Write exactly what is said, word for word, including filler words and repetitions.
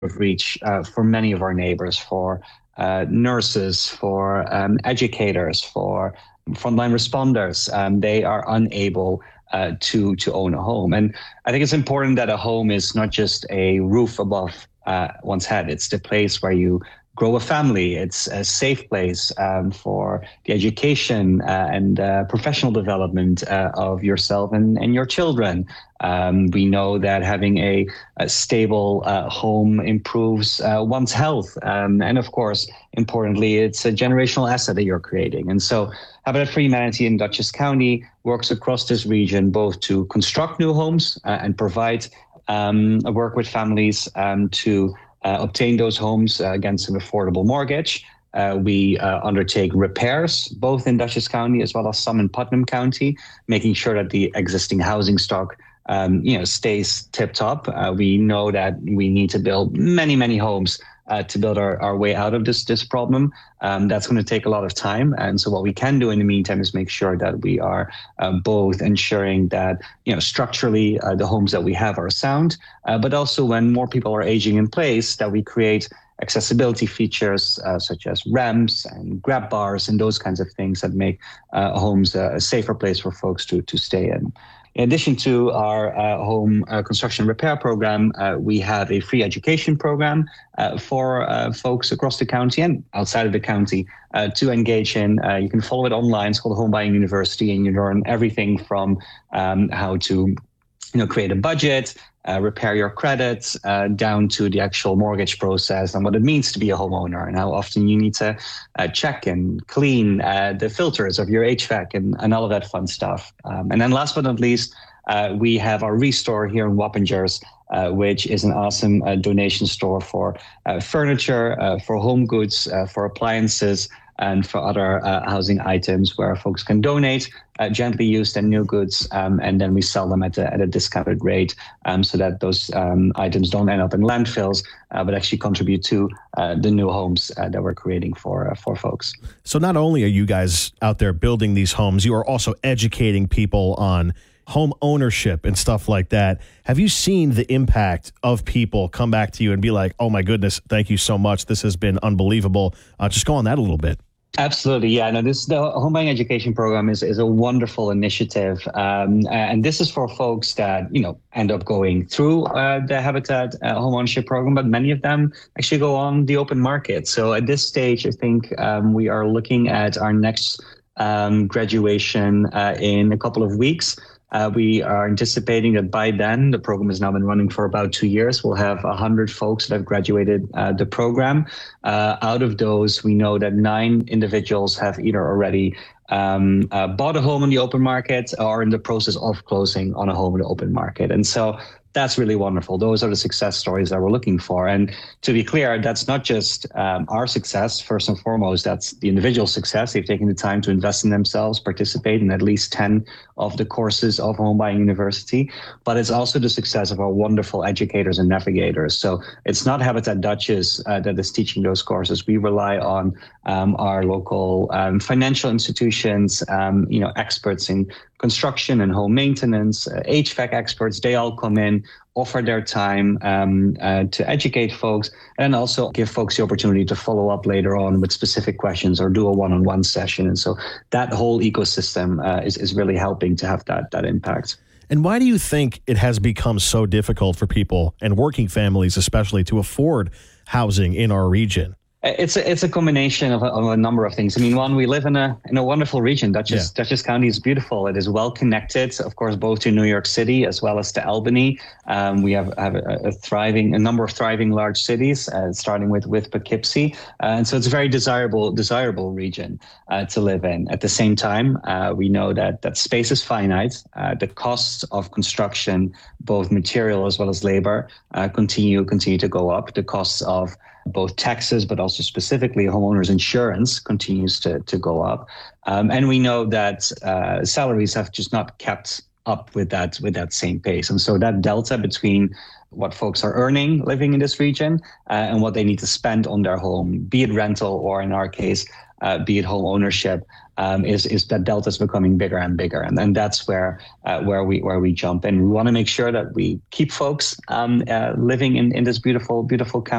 of reach uh, for many of our neighbors, for uh, nurses, for um, educators, for frontline responders. Um, they are unable uh, to to own a home, and I think it's important that a home is not just a roof above uh, one's head. It's the place where you grow a family. It's a safe place um, for the education uh, and uh, professional development uh, of yourself and, and your children. Um, we know that having a, a stable uh, home improves uh, one's health. Um, and of course, importantly, it's a generational asset that you're creating. And so Habitat for Humanity in Dutchess County works across this region, both to construct new homes uh, and provide um, work with families um, to Uh, obtain those homes uh, against an affordable mortgage. Uh, we uh, undertake repairs, both in Dutchess County as well as some in Putnam County, making sure that the existing housing stock um, you know, stays tip-top. Uh, we know that we need to build many, many homes uh, to build our, our way out of this, this problem. Um, that's going to take a lot of time. And so what we can do in the meantime is make sure that we are uh, both ensuring that, you know, structurally uh, the homes that we have are sound, uh, but also when more people are aging in place, that we create accessibility features uh, such as ramps and grab bars and those kinds of things that make uh, homes a safer place for folks to, to stay in. In addition to our uh, home uh, construction repair program, uh, we have a free education program uh, for uh, folks across the county and outside of the county uh, to engage in. Uh, you can follow it online. It's called Home Buying University, and you learn everything from um, how to you know, create a budget, Uh, repair your credits, uh, down to the actual mortgage process and what it means to be a homeowner and how often you need to uh, check and clean uh, the filters of your H V A C and, and all of that fun stuff. Um, and then last but not least, uh, we have our Restore here in Wappingers, uh, which is an awesome uh, donation store for uh, furniture, uh, for home goods, uh, for appliances, and for other uh, housing items where folks can donate uh, gently used and new goods, um, and then we sell them at a, at a discounted rate um, so that those um, items don't end up in landfills, uh, but actually contribute to uh, the new homes uh, that we're creating for uh, for folks. So not only are you guys out there building these homes, you are also educating people on home ownership and stuff like that. Have you seen the impact of people come back to you and be like, oh my goodness, thank you so much. This has been unbelievable. Uh, just go on that a little bit. Absolutely. Yeah, no, this the home buying education program is, is a wonderful initiative. Um, and this is for folks that, you know, end up going through uh, the Habitat uh, home ownership program, but many of them actually go on the open market. So at this stage, I think um, we are looking at our next um, graduation uh, in a couple of weeks. Uh, we are anticipating that by then, the program has now been running for about two years. We'll have one hundred folks that have graduated uh, the program. Uh, out of those, we know that nine individuals have either already um, uh, bought a home on the open market or are in the process of closing on a home on the open market. And so that's really wonderful. Those are the success stories that we're looking for. And to be clear, that's not just um, our success. First and foremost, that's the individual success. They've taken the time to invest in themselves, participate in at least ten of the courses of Home Buying University. But it's also the success of our wonderful educators and navigators. So it's not Habitat Dutchess uh, that is teaching those courses. We rely on um, our local um, financial institutions, um, you know, experts in construction and home maintenance, uh, H V A C experts. They all come in, offer their time um, uh, to educate folks, and also give folks the opportunity to follow up later on with specific questions or do a one-on-one session. And so that whole ecosystem uh, is, is really helping to have that, that impact. And why do you think it has become so difficult for people and working families especially to afford housing in our region? It's a, it's a combination of a, of a number of things. I mean, one, we live in a in a wonderful region. Dutchess, yeah. Dutchess County is beautiful. It is well connected, of course, both to New York City as well as to Albany. Um, we have, have a, a thriving, a number of thriving large cities, uh, starting with with Poughkeepsie, uh, and so it's a very desirable desirable region uh, to live in. At the same time, uh, we know that that space is finite. Uh, the costs of construction, both material as well as labor, uh, continue continue to go up. The costs of both taxes, but also specifically homeowners insurance continues to, to go up. Um, and we know that uh, salaries have just not kept up with that with that same pace. And so that delta between what folks are earning living in this region uh, and what they need to spend on their home, be it rental or in our case, uh, be it home ownership, um, is is that delta is becoming bigger and bigger, and and that's where uh, where we where we jump in. We want to make sure that we keep folks um, uh, living in in this beautiful beautiful county.